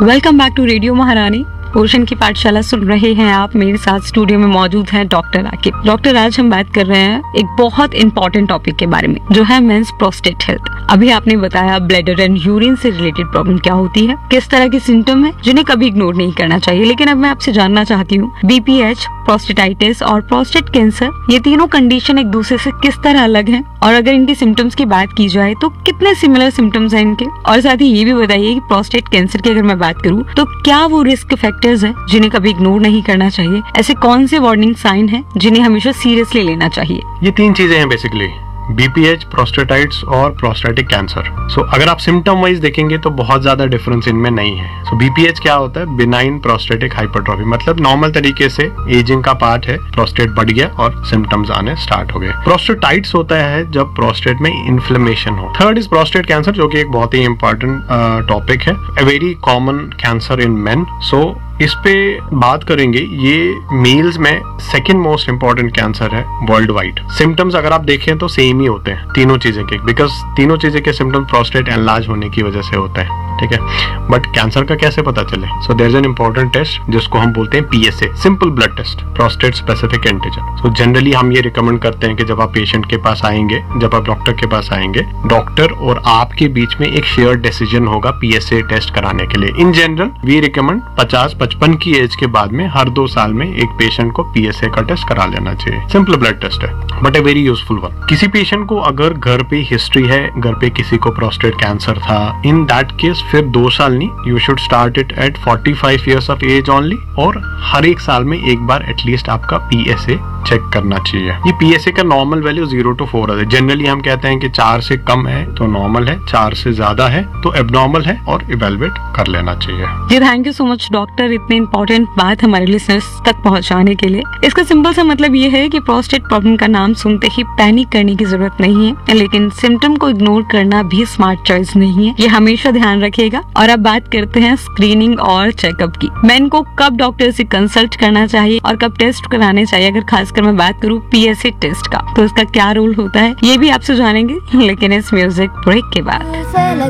Welcome back to radio महारानी। पोषण की पाठशाला सुन रहे हैं आप। मेरे साथ स्टूडियो में मौजूद हैं डॉक्टर आकिब। डॉक्टर, आज हम बात कर रहे हैं एक बहुत इंपॉर्टेंट टॉपिक के बारे में, जो है मेंस प्रोस्टेट हेल्थ। अभी आपने बताया ब्लैडर एंड यूरिन से रिलेटेड प्रॉब्लम क्या होती है, किस तरह के सिम्टम है जिन्हें कभी इग्नोर नहीं करना चाहिए। लेकिन अब मैं आपसे जानना चाहती हूँ, बीपीएच, प्रोस्टेटाइटिस और प्रोस्टेट कैंसर, ये तीनों कंडीशन एक दूसरे से किस तरह अलग हैं, और अगर इनके सिम्टम्स की बात की जाए तो कितने सिमिलर सिम्टम्स हैं इनके। और साथ ही ये भी बताइए कि प्रोस्टेट कैंसर की अगर मैं बात करूँ तो क्या वो रिस्क फैक्टर्स हैं जिन्हें कभी इग्नोर नहीं करना चाहिए। ऐसे कौन से वार्निंग साइन हैं जिन्हें हमेशा सीरियसली लेना चाहिए। ये तीन चीजें हैं बेसिकली, बीपीएच, प्रोस्टेटाइटिस और प्रोस्टेटिक कैंसर। सो अगर आप सिम्टम वाइज देखेंगे तो बहुत ज्यादा डिफरेंस इनमें नहीं है। सो बीपीएच क्या होता है? बिनाइन प्रोस्टेटिक हाइपरट्रॉफी, मतलब नॉर्मल तरीके से एजिंग का पार्ट है, प्रोस्टेट बढ़ गया और सिम्टम्स आने स्टार्ट हो गए। प्रोस्टेटाइटिस होता है जब प्रोस्टेट में इन्फ्लेमेशन हो। थर्ड इज प्रोस्टेट कैंसर, जो कि एक बहुत ही इंपॉर्टेंट टॉपिक है, a very common cancer in main. सो इस पे बात करेंगे। ये मेल्स में सेकंड मोस्ट इंपॉर्टेंट कैंसर है वर्ल्ड वाइड। सिम्टम्स अगर आप देखें तो सेम ही होते हैं तीनों चीजें के, बिकॉज तीनों चीजें के सिम्टम्स प्रोस्टेट एनलार्ज होने की वजह से होता है, ठीक है। बट कैंसर का कैसे पता चले? So there is an important test जिसको हम बोलते हैं PSA, simple blood test, prostate specific antigen. So generally हम ये रिकमेंड करते हैं कि जब आप पेशेंट के पास आएंगे, जब आप डॉक्टर के पास आएंगे, डॉक्टर और आपके बीच में एक शेयर डिसीजन होगा PSA टेस्ट कराने के लिए। इन जनरल वी रिकमेंड 50-55 की एज के बाद में हर 2 साल में एक पेशेंट को PSA का टेस्ट करा लेना चाहिए। सिंपल ब्लड टेस्ट है but a very useful one. किसी पेशेंट को अगर घर पे हिस्ट्री है, घर पे किसी को प्रोस्टेट कैंसर था, इन दैट केस फिर 2 साल नहीं, you should start it at 45 years of as only, और हर एक साल में एक बार एटलीस्ट आपका PSA चेक करना चाहिए। ये PSA का नॉर्मल वैल्यू 0 to 4 है। जनरली हम कहते हैं कि 4 से कम है तो नॉर्मल है, 4 से ज्यादा है तो एबनॉर्मल है और इवेलुएट कर लेना चाहिए। जी, thank you so much doctor, इतनी इंपॉर्टेंट बात हमारे लिसनर्स तक पहुंचाने के लिए। इसका सिंपल सा मतलब ये है कि प्रोस्टेट प्रॉब्लम का नाम सुनते ही पैनिक करने की जरूरत नहीं है, लेकिन सिम्टम को इग्नोर करना भी स्मार्ट चॉइस नहीं है, ये हमेशा ध्यान रखिएगा। और अब बात करते हैं स्क्रीनिंग और चेकअप की। मेन को कब डॉक्टर से कंसल्ट करना चाहिए और कब टेस्ट कराने चाहिए। अगर खासकर मैं बात करूँ PSA टेस्ट का, तो उसका क्या रोल होता है ये भी आपसे जानेंगे, लेकिन इस म्यूजिक ब्रेक के बाद।